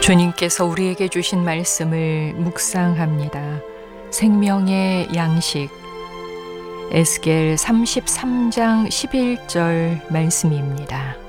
주님께서 우리에게 주신 말씀을 묵상합니다. 생명의 양식 에스겔 33장 11절 말씀입니다.